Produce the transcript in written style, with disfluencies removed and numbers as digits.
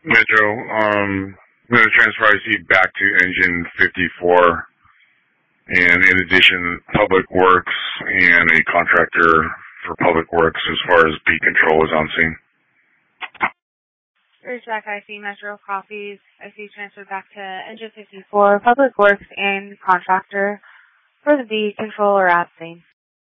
Metro, I'm going to transfer IC back to engine 54, and in addition, Public Works and a contractor for Public Works as far as beat control is on scene. Ridgeback IC Metro copies. IC transferred back to engine 54, Public Works and contractor for the beat control are at scene.